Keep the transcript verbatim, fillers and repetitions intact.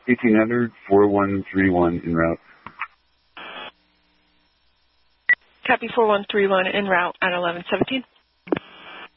eighteen hundred, four one three one en route. Copy four one three one en route at eleven seventeen.